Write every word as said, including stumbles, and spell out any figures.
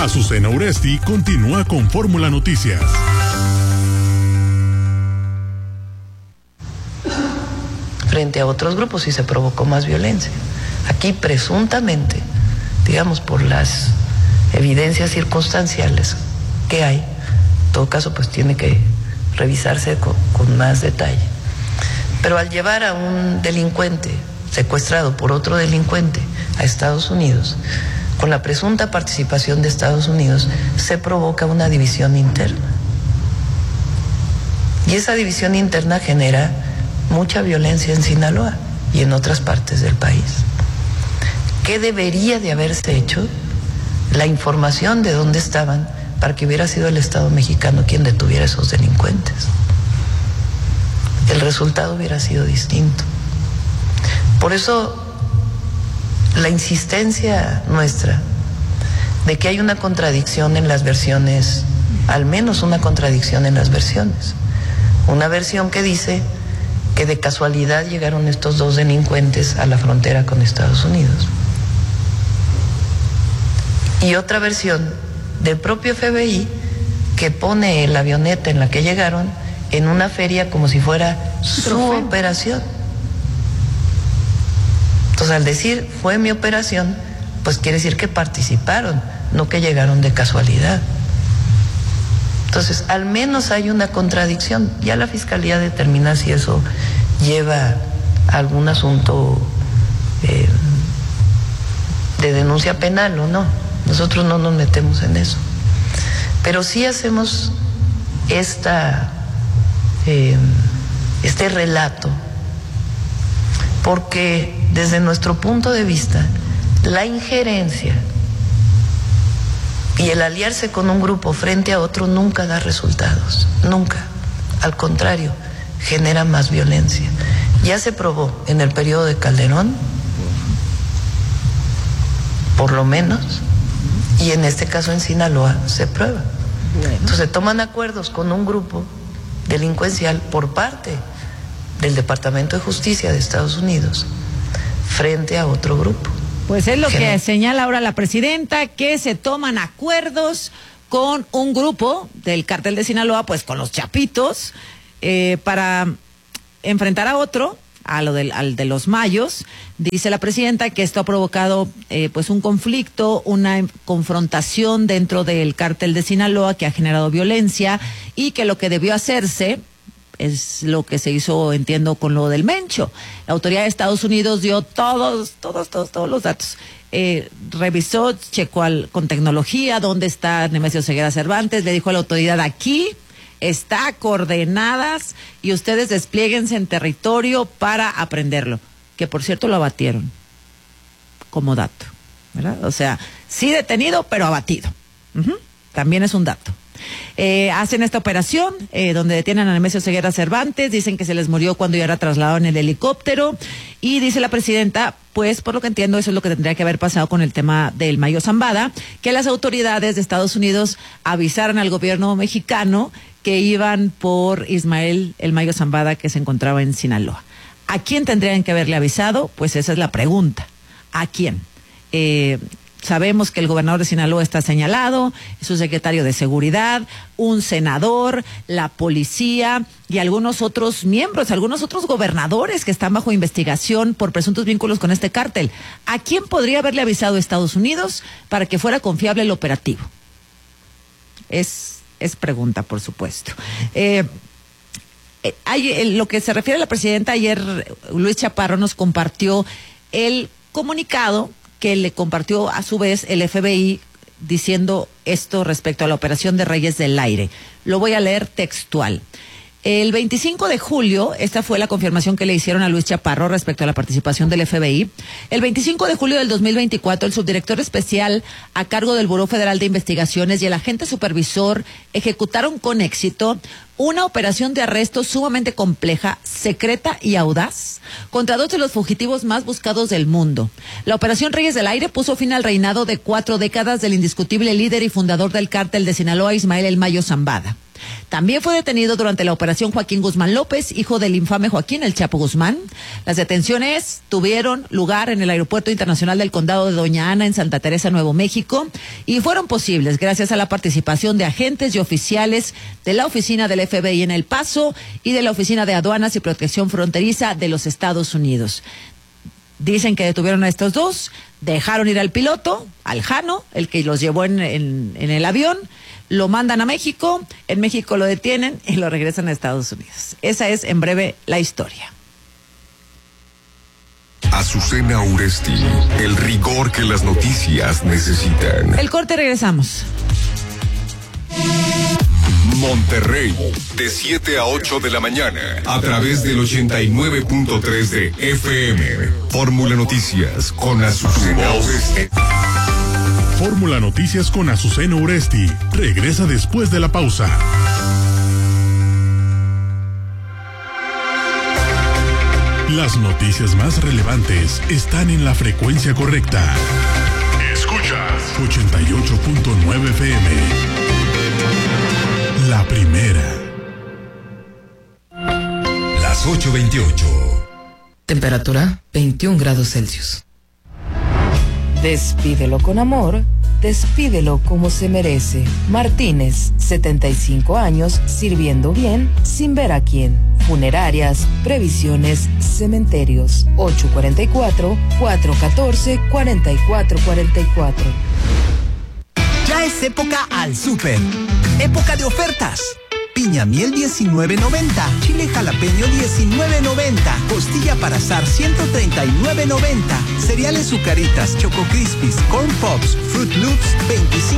Azucena Uresti continúa con Fórmula Noticias. Frente a otros grupos y se provocó más violencia. Aquí presuntamente, digamos, por las evidencias circunstanciales que hay, en todo caso pues tiene que revisarse con, con más detalle. Pero al llevar a un delincuente secuestrado por otro delincuente a Estados Unidos, con la presunta participación de Estados Unidos, se provoca una división interna. Y esa división interna genera mucha violencia en Sinaloa y en otras partes del país. ¿Qué debería de haberse hecho? La información de dónde estaban para que hubiera sido el Estado mexicano quien detuviera a esos delincuentes. El resultado hubiera sido distinto. Por eso, la insistencia nuestra de que hay una contradicción en las versiones, al menos una contradicción en las versiones. Una versión que dice que de casualidad llegaron estos dos delincuentes a la frontera con Estados Unidos. Y otra versión del propio F B I que pone la avioneta en la que llegaron en una feria como si fuera su operación. Entonces, al decir fue mi operación, pues quiere decir que participaron, no que llegaron de casualidad. Entonces, al menos hay una contradicción. Ya la Fiscalía determina si eso lleva a algún asunto eh, de denuncia penal o no. Nosotros no nos metemos en eso. Pero sí hacemos esta, eh, este relato porque desde nuestro punto de vista, la injerencia y el aliarse con un grupo frente a otro nunca da resultados, nunca. Al contrario, genera más violencia. Ya se probó en el periodo de Calderón, por lo menos, y en este caso en Sinaloa se prueba. Entonces se toman acuerdos con un grupo delincuencial por parte del Departamento de Justicia de Estados Unidos frente a otro grupo. Pues es lo que, que señala ahora la presidenta, que se toman acuerdos con un grupo del cártel de Sinaloa, pues con los Chapitos, eh, para enfrentar a otro, a lo del, al de los Mayos. Dice la presidenta que esto ha provocado eh, pues un conflicto, una confrontación dentro del cártel de Sinaloa que ha generado violencia y que lo que debió hacerse es lo que se hizo, entiendo, con lo del Mencho. La autoridad de Estados Unidos dio todos, todos, todos, todos los datos. Eh, revisó, checó al, con tecnología dónde está Nemesio Ceguera Cervantes, le dijo a la autoridad: aquí está, coordenadas, y ustedes desplieguense en territorio para aprenderlo. Que por cierto lo abatieron, como dato, ¿verdad? O sea, sí detenido, pero abatido. Uh-huh. También es un dato. Eh, hacen esta operación eh, donde detienen a Nemesio Ceguera Cervantes, dicen que se les murió cuando ya era trasladado en el helicóptero, y dice la presidenta, pues por lo que entiendo eso es lo que tendría que haber pasado con el tema del Mayo Zambada, que las autoridades de Estados Unidos avisaran al gobierno mexicano que iban por Ismael el Mayo Zambada, que se encontraba en Sinaloa. ¿A quién tendrían que haberle avisado? Pues esa es la pregunta. ¿A quién? Eh... Sabemos que el gobernador de Sinaloa está señalado, su secretario de Seguridad, un senador, la policía y algunos otros miembros, algunos otros gobernadores que están bajo investigación por presuntos vínculos con este cártel. ¿A quién podría haberle avisado Estados Unidos para que fuera confiable el operativo? Es, es pregunta, por supuesto. Eh, eh, hay, eh, lo que se refiere a la presidenta, ayer Luis Chaparro nos compartió el comunicado que le compartió a su vez el F B I diciendo esto respecto a la operación de Reyes del Aire. Lo voy a leer textual. El veinticinco de julio, esta fue la confirmación que le hicieron a Luis Chaparro respecto a la participación del F B I. El veinticinco de julio del dos mil veinticuatro, el subdirector especial a cargo del Buró Federal de Investigaciones y el agente supervisor ejecutaron con éxito una operación de arresto sumamente compleja, secreta y audaz contra dos de los fugitivos más buscados del mundo. La operación Reyes del Aire puso fin al reinado de cuatro décadas del indiscutible líder y fundador del cártel de Sinaloa, Ismael el Mayo Zambada. También fue detenido durante la operación Joaquín Guzmán López, hijo del infame Joaquín El Chapo Guzmán. Las detenciones tuvieron lugar en el Aeropuerto Internacional del Condado de Doña Ana, en Santa Teresa, Nuevo México, y fueron posibles gracias a la participación de agentes y oficiales de la oficina del F B I en El Paso y de la Oficina de Aduanas y Protección Fronteriza de los Estados Unidos. Dicen que detuvieron a estos dos, dejaron ir al piloto, al Jano, el que los llevó en, en, en el avión, lo mandan a México, en México lo detienen y lo regresan a Estados Unidos. Esa es, en breve, la historia. Azucena Uresti, el rigor que las noticias necesitan. El corte, regresamos. Monterrey, de siete a ocho de la mañana, a través del ochenta y nueve punto tres de F M. Fórmula Noticias con Azucena Uresti. Fórmula Noticias con Azucena Uresti regresa después de la pausa. Las noticias más relevantes están en la frecuencia correcta. Escuchas ochenta y ocho punto nueve F M. La primera. Las ocho veintiocho. Temperatura veintiún grados Celsius. Despídelo con amor, despídelo como se merece. Martínez, setenta y cinco años, sirviendo bien, sin ver a quién. Funerarias, previsiones, cementerios. ocho cuatro cuatro, cuatro uno cuatro, cuatro cuatro cuatro cuatro. Ya es época al súper. Época de ofertas. Piña miel diecinueve noventa, chile jalapeño diecinueve noventa, costilla para asar ciento treinta y nueve noventa, cereales Zucaritas, Choco Crispies, Corn Pops, Fruit Loops veinticinco